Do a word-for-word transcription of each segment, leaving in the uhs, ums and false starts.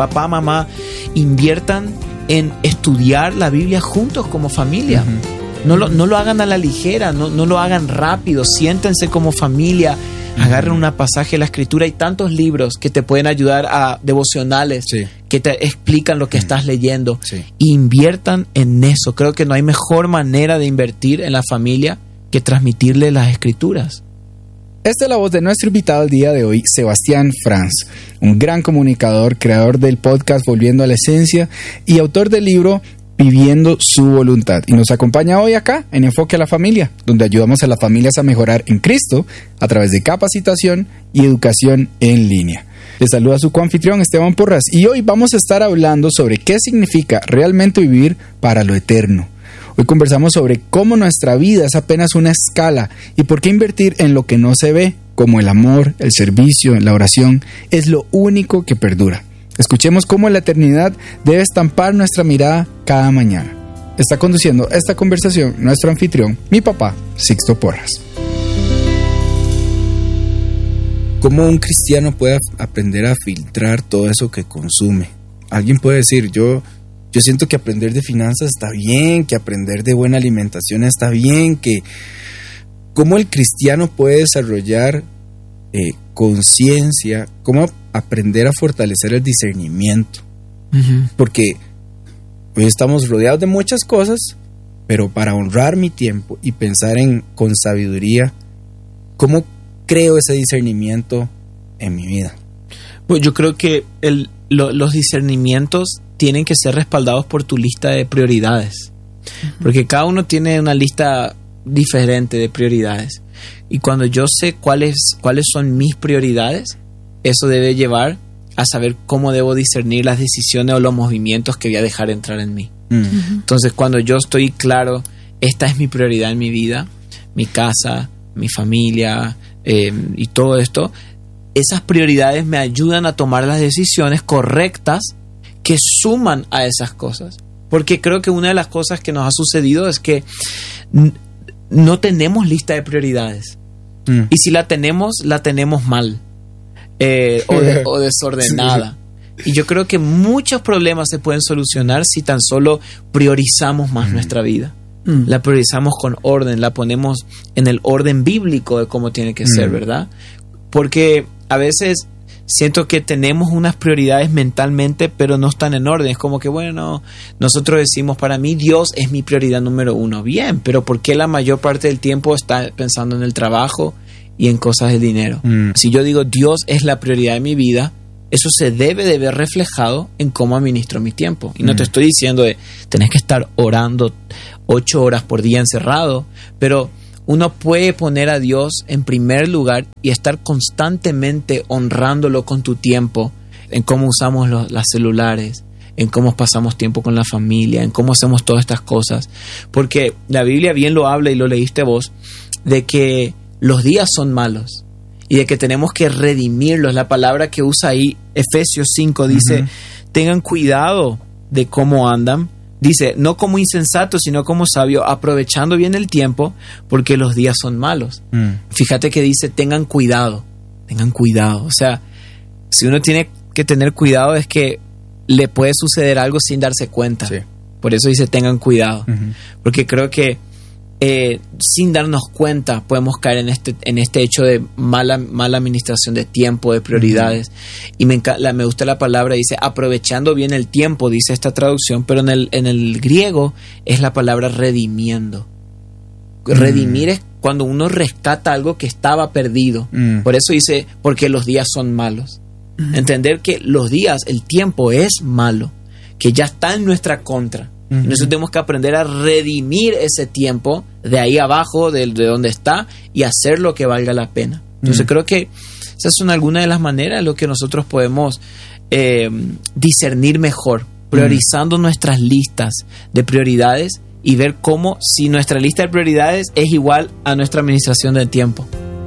papá, mamá, inviertan en estudiar la Biblia juntos como familia. Uh-huh. No lo, no lo hagan a la ligera, no, no lo hagan rápido, siéntense como familia, uh-huh. agarren un pasaje de la Escritura. Hay tantos libros que te pueden ayudar, a devocionales, sí. que te explican lo que uh-huh. estás leyendo. Sí. Inviertan en eso. Creo que no hay mejor manera de invertir en la familia que transmitirle las Escrituras. Esta es la voz de nuestro invitado el día de hoy, Sebastián Franz, un gran comunicador, creador del podcast Volviendo a la Esencia y autor del libro Viviendo su Voluntad. Y nos acompaña hoy acá en Enfoque a la Familia, donde ayudamos a las familias a mejorar en Cristo a través de capacitación y educación en línea. Les saluda su coanfitrión Esteban Porras y hoy vamos a estar hablando sobre qué significa realmente vivir para lo eterno. Hoy conversamos sobre cómo nuestra vida es apenas una escala y por qué invertir en lo que no se ve, como el amor, el servicio, la oración, es lo único que perdura. Escuchemos cómo la eternidad debe estampar nuestra mirada cada mañana. Está conduciendo esta conversación nuestro anfitrión, mi papá, Sixto Porras. ¿Cómo un cristiano puede aprender a filtrar todo eso que consume? Alguien puede decir, yo... Yo siento que aprender de finanzas está bien, que aprender de buena alimentación está bien, que cómo el cristiano puede desarrollar eh, conciencia, cómo aprender a fortalecer el discernimiento. Uh-huh. Porque hoy estamos rodeados de muchas cosas, pero para honrar mi tiempo y pensar en con sabiduría, ¿cómo creo ese discernimiento en mi vida? Pues yo creo que el, lo, los discernimientos tienen que ser respaldados por tu lista de prioridades. Uh-huh. Porque cada uno tiene una lista diferente de prioridades. Y cuando yo sé cuáles, cuáles son mis prioridades, eso debe llevar a saber cómo debo discernir las decisiones o los movimientos que voy a dejar entrar en mí. Uh-huh. Entonces, cuando yo estoy claro, esta es mi prioridad en mi vida, mi casa, mi familia eh, y todo esto, esas prioridades me ayudan a tomar las decisiones correctas que suman a esas cosas. Porque creo que una de las cosas que nos ha sucedido es que n- no tenemos lista de prioridades. Mm. Y si la tenemos, la tenemos mal. Eh, o, de, o desordenada. Sí. Y yo creo que muchos problemas se pueden solucionar si tan solo priorizamos más mm. nuestra vida. Mm. La priorizamos con orden, la ponemos en el orden bíblico de cómo tiene que mm. ser, ¿verdad? Porque a veces siento que tenemos unas prioridades mentalmente, pero no están en orden. Es como que, bueno, nosotros decimos, para mí Dios es mi prioridad número uno. Bien, pero ¿por qué la mayor parte del tiempo está pensando en el trabajo y en cosas de dinero? Mm. Si yo digo Dios es la prioridad de mi vida, eso se debe de ver reflejado en cómo administro mi tiempo. Y no mm. te estoy diciendo de tenés que estar orando ocho horas por día encerrado, pero uno puede poner a Dios en primer lugar y estar constantemente honrándolo con tu tiempo, en cómo usamos los, las celulares, en cómo pasamos tiempo con la familia, en cómo hacemos todas estas cosas. Porque la Biblia bien lo habla, y lo leíste vos, de que los días son malos y de que tenemos que redimirlos. La palabra que usa ahí, Efesios cinco, dice, uh-huh. tengan cuidado de cómo andan. Dice, no como insensatos, sino como sabios, aprovechando bien el tiempo, porque los días son malos. Mm. Fíjate que dice, tengan cuidado, tengan cuidado. O sea, si uno tiene que tener cuidado es que le puede suceder algo sin darse cuenta. Sí. Por eso dice, tengan cuidado. Uh-huh. Porque creo que eh, sin darnos cuenta podemos caer en este, en este hecho de mala, mala administración de tiempo, de prioridades. Uh-huh. Y me, enca- la, me gusta la palabra, dice aprovechando bien el tiempo, dice esta traducción, pero en el, en el griego es la palabra redimiendo. Uh-huh. Redimir es cuando uno rescata algo que estaba perdido. Uh-huh. Por eso dice, porque los días son malos. Uh-huh. Entender que los días, el tiempo es malo, que ya está en nuestra contra. Uh-huh. Nosotros tenemos que aprender a redimir ese tiempo de ahí abajo, de, de donde está, y hacer lo que valga la pena. Entonces uh-huh. creo que esas son algunas de las maneras en las que nosotros podemos eh, discernir mejor, priorizando uh-huh. nuestras listas de prioridades y ver cómo, si nuestra lista de prioridades es igual a nuestra administración del tiempo.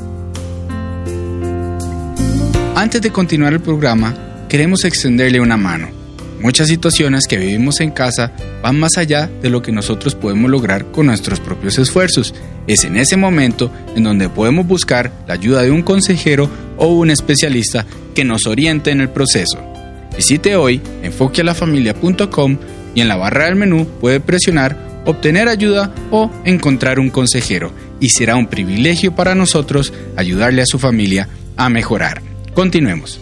Antes de continuar el programa, queremos extenderle una mano. Muchas situaciones que vivimos en casa van más allá de lo que nosotros podemos lograr con nuestros propios esfuerzos. Es en ese momento en donde podemos buscar la ayuda de un consejero o un especialista que nos oriente en el proceso. Visite hoy enfoque a la familia punto com y en la barra del menú puede presionar obtener ayuda o encontrar un consejero, y será un privilegio para nosotros ayudarle a su familia a mejorar. Continuemos.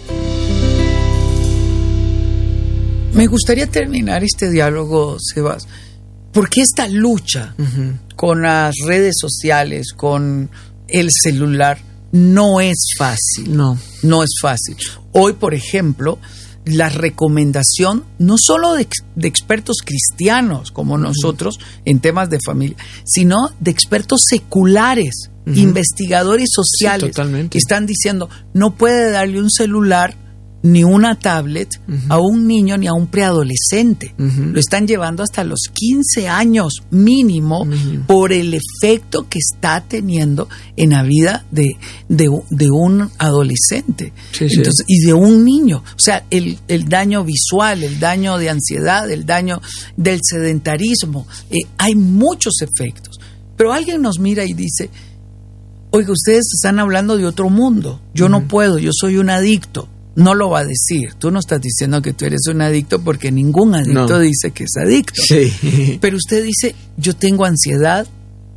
Me gustaría terminar este diálogo, Sebas, porque esta lucha uh-huh. con las redes sociales, con el celular, no es fácil. No. No es fácil. Hoy, por ejemplo, la recomendación, no solo de, de expertos cristianos como nosotros uh-huh. en temas de familia, sino de expertos seculares, uh-huh. investigadores sociales, sí, que están diciendo, no puede darle un celular ni una tablet uh-huh. a un niño ni a un preadolescente. Uh-huh. Lo están llevando hasta los quince años mínimo uh-huh. por el efecto que está teniendo en la vida de, de, de un adolescente sí, Entonces, sí. y de un niño. O sea, el, el daño visual, el daño de ansiedad, el daño del sedentarismo. Eh, hay muchos efectos. Pero alguien nos mira y dice, oiga, ustedes están hablando de otro mundo. Yo uh-huh. no puedo, yo soy un adicto. No lo va a decir. Tú no estás diciendo que tú eres un adicto porque ningún adicto no. dice que es adicto. Sí. Pero usted dice, yo tengo ansiedad,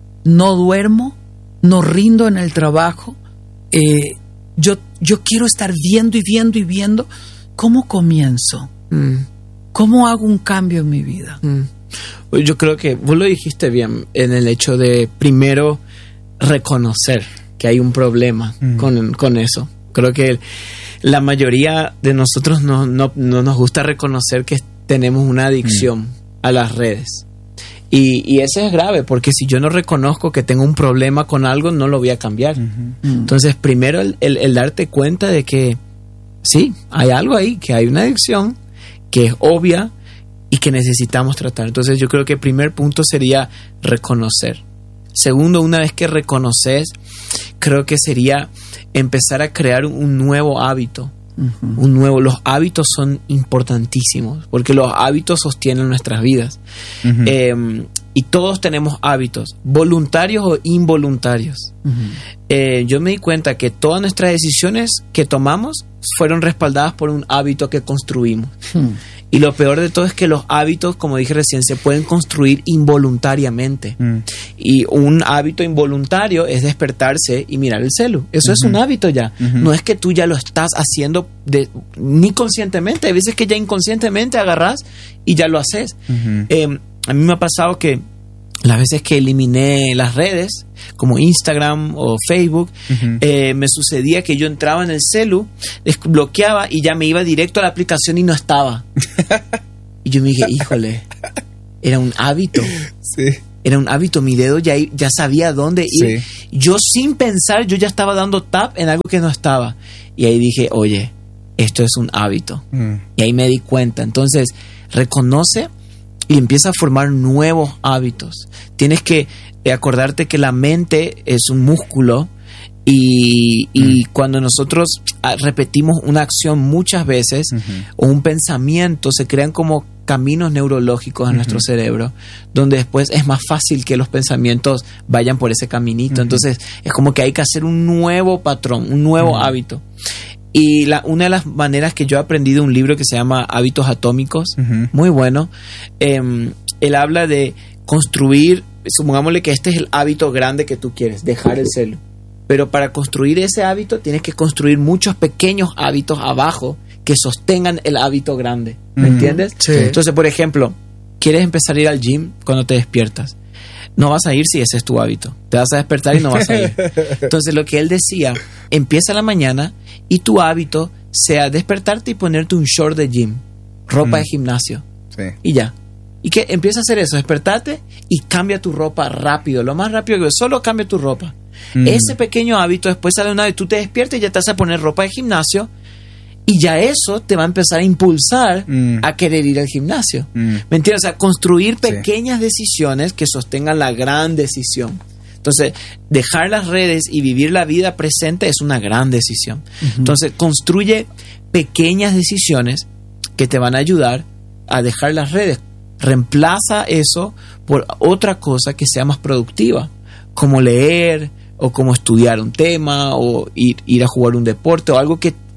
no duermo, no rindo en el trabajo, eh, yo, yo quiero estar viendo y viendo y viendo. ¿Cómo comienzo? Mm. ¿Cómo hago un cambio en mi vida? Mm. Yo creo que vos lo dijiste bien en el hecho de primero reconocer que hay un problema mm. con, con eso. Creo que el, la mayoría de nosotros no, no, no nos gusta reconocer que tenemos una adicción mm. a las redes. Y, y eso es grave, porque si yo no reconozco que tengo un problema con algo, no lo voy a cambiar. Uh-huh. Entonces, primero el, el, el darte cuenta de que sí, hay algo ahí, que hay una adicción que es obvia y que necesitamos tratar. Entonces, yo creo que el primer punto sería reconocer. Segundo, una vez que reconoces, creo que sería empezar a crear un nuevo hábito. Uh-huh. Un nuevo, los hábitos son importantísimos porque los hábitos sostienen nuestras vidas. Uh-huh. Eh, y todos tenemos hábitos, voluntarios o involuntarios. Uh-huh. Eh, yo me di cuenta que todas nuestras decisiones que tomamos fueron respaldadas por un hábito que construimos. Uh-huh. Y lo peor de todo es que los hábitos, como dije recién, se pueden construir involuntariamente. Mm. Y un hábito involuntario es despertarse y mirar el celu. Eso uh-huh. es un hábito ya. Uh-huh. No es que tú ya lo estás haciendo de, ni conscientemente. Hay veces que ya inconscientemente agarras y ya lo haces. Uh-huh. Eh, a mí me ha pasado que las veces que eliminé las redes, como Instagram o Facebook, uh-huh. eh, me sucedía que yo entraba en el celu, desbloqueaba y ya me iba directo a la aplicación y no estaba. Y yo me dije, híjole, era un hábito. Sí. Era un hábito, mi dedo ya, ya sabía dónde ir. Sí. Yo sin pensar, yo ya estaba dando tap en algo que no estaba. Y ahí dije, oye, esto es un hábito. Mm. Y ahí me di cuenta. Entonces, reconoce y empieza a formar nuevos hábitos. Tienes que acordarte que la mente es un músculo y, y mm. cuando nosotros repetimos una acción muchas veces uh-huh. o un pensamiento, se crean como caminos neurológicos en uh-huh. nuestro cerebro, donde después es más fácil que los pensamientos vayan por ese caminito. Uh-huh. Entonces es como que hay que hacer un nuevo patrón, un nuevo uh-huh. hábito. Y la, una de las maneras que yo he aprendido, un libro que se llama Hábitos Atómicos, uh-huh. muy bueno, eh, él habla de construir, supongámosle que este es el hábito grande que tú quieres, dejar el celu. Pero para construir ese hábito tienes que construir muchos pequeños hábitos abajo que sostengan el hábito grande. ¿Me uh-huh. entiendes? Sí. Entonces, por ejemplo, quieres empezar a ir al gym cuando te despiertas. No vas a ir si ese es tu hábito. Te vas a despertar y no vas a ir. Entonces, lo que él decía, empieza la mañana y tu hábito sea despertarte y ponerte un short de gym, ropa mm. de gimnasio. Sí. Y ya. Y que empieza a hacer eso, despertate y cambia tu ropa rápido, lo más rápido que solo cambia tu ropa. Mm. Ese pequeño hábito después sale una vez, tú te despiertas y ya te vas a poner ropa de gimnasio. Y ya eso te va a empezar a impulsar mm. a querer ir al gimnasio. Mm. ¿Me entiendes? O sea, construir pequeñas sí. decisiones que sostengan la gran decisión. Entonces, dejar las redes y vivir la vida presente es una gran decisión. Uh-huh. Entonces, construye pequeñas decisiones que te van a ayudar a dejar las redes. Reemplaza eso por otra cosa que sea más productiva, como leer o como estudiar un tema o ir, ir a jugar un deporte o algo que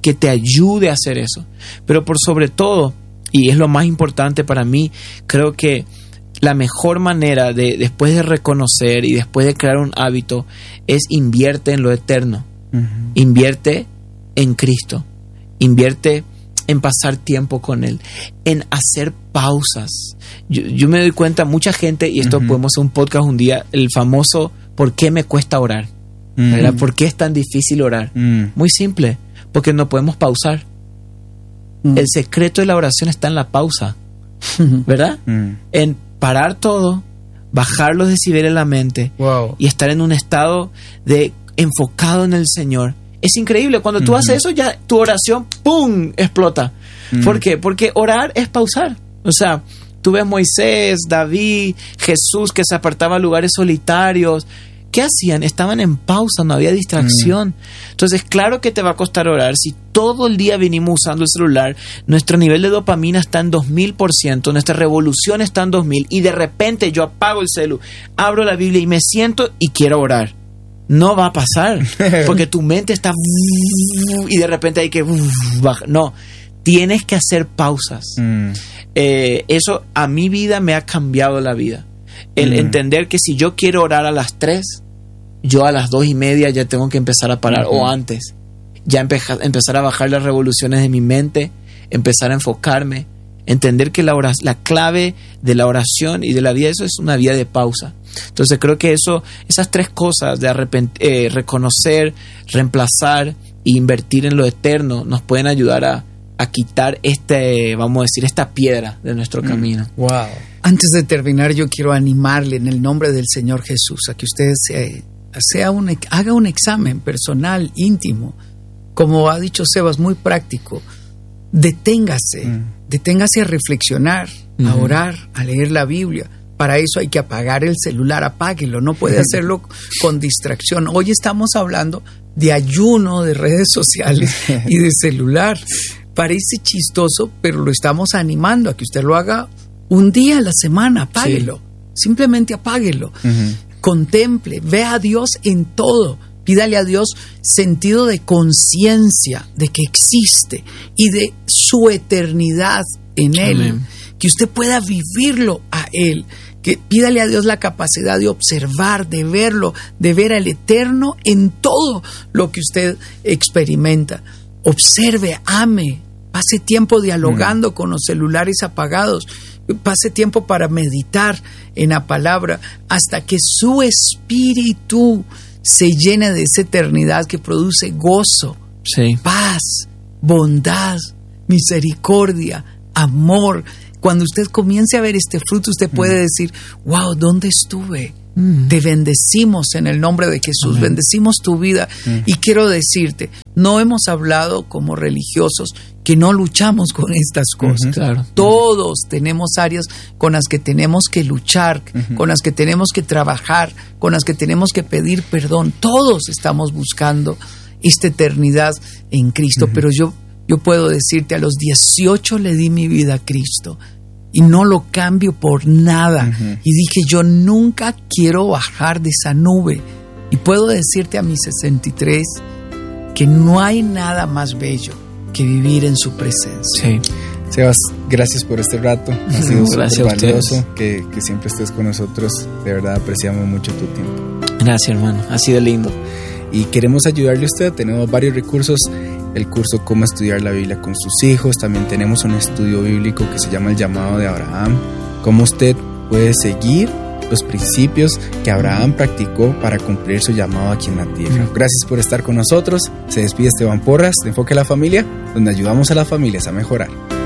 que te ayude a hacer eso. Pero por sobre todo, y es lo más importante para mí, creo que la mejor manera de, después de reconocer y después de crear un hábito, es invierte en lo eterno. Uh-huh. Invierte en Cristo. Invierte en pasar tiempo con Él, en hacer pausas. Yo, yo me doy cuenta, mucha gente, y esto uh-huh. podemos hacer un podcast un día, el famoso ¿por qué me cuesta orar? Uh-huh. ¿Verdad? ¿Por qué es tan difícil orar? Uh-huh. Muy simple, porque no podemos pausar. Uh-huh. El secreto de la oración está en la pausa, ¿verdad? Uh-huh. En parar todo, bajar los decibeles de la mente, wow, y estar en un estado de enfocado en el Señor. Es increíble, cuando tú uh-huh. haces eso, ya tu oración, ¡pum!, explota. Uh-huh. ¿Por qué? Porque orar es pausar. O sea, tú ves Moisés, David, Jesús, que se apartaba a lugares solitarios. ¿Qué hacían? Estaban en pausa, no había distracción. Uh-huh. Entonces, claro que te va a costar orar. Si todo el día venimos usando el celular, nuestro nivel de dopamina está en dos mil por ciento, nuestra revolución está en dos mil, y de repente yo apago el celu, abro la Biblia y me siento y quiero orar. No va a pasar, porque tu mente está y de repente hay que bajar. No, tienes que hacer pausas. Mm. Eh, eso a mi vida me ha cambiado la vida. El mm. entender que si yo quiero orar a las tres, yo a las dos y media ya tengo que empezar a parar, mm-hmm. o antes. Ya empe- empezar a bajar las revoluciones de mi mente, empezar a enfocarme, entender que la, ora- la clave de la oración y de la vida, eso es una vida de pausa. Entonces creo que eso, esas tres cosas de arrepent- eh, reconocer, reemplazar e invertir en lo eterno nos pueden ayudar a, a quitar este, vamos a decir, esta piedra de nuestro mm. camino. Wow. Antes de terminar, yo quiero animarle en el nombre del Señor Jesús a que usted se, sea un, haga un examen personal, íntimo, como ha dicho Sebas, muy práctico. Deténgase, mm. deténgase a reflexionar, mm-hmm. a orar, a leer la Biblia. Para eso hay que apagar el celular, apáguelo, no puede hacerlo con distracción. Hoy estamos hablando de ayuno de redes sociales y de celular. Parece chistoso, pero lo estamos animando a que usted lo haga un día a la semana, apáguelo. Sí. Simplemente apáguelo. Uh-huh. Contemple, vea a Dios en todo. Pídale a Dios sentido de conciencia de que existe y de su eternidad en Él. Amén. Que usted pueda vivirlo a Él. Que pídale a Dios la capacidad de observar, de verlo, de ver al Eterno en todo lo que usted experimenta. Observe, ame, pase tiempo dialogando mm. con los celulares apagados, pase tiempo para meditar en la palabra hasta que su espíritu se llene de esa eternidad que produce gozo, sí. paz, bondad, misericordia, amor. Cuando usted comience a ver este fruto, usted puede mm. decir, wow, ¿dónde estuve? Mm. Te bendecimos en el nombre de Jesús, mm. bendecimos tu vida. Mm. Y quiero decirte, no hemos hablado como religiosos que no luchamos con estas cosas. Mm-hmm. Claro. Todos mm. tenemos áreas con las que tenemos que luchar, mm-hmm. con las que tenemos que trabajar, con las que tenemos que pedir perdón. Todos estamos buscando esta eternidad en Cristo, mm-hmm. pero yo Yo puedo decirte, a los dieciocho le di mi vida a Cristo y no lo cambio por nada. Uh-huh. Y dije, yo nunca quiero bajar de esa nube. Y puedo decirte a mis sesenta y tres que no hay nada más bello que vivir en su presencia. Sí. Sebas, gracias por este rato. Ha sido súper valioso que, que siempre estés con nosotros. De verdad apreciamos mucho tu tiempo. Gracias, hermano. Ha sido lindo. Y queremos ayudarle a usted. Tenemos varios recursos. El curso Cómo estudiar la Biblia con sus hijos. También tenemos un estudio bíblico que se llama El llamado de Abraham. Cómo usted puede seguir los principios que Abraham practicó para cumplir su llamado aquí en la tierra. Gracias por estar con nosotros. Se despide Esteban Porras de Enfoque a la Familia, donde ayudamos a las familias a mejorar.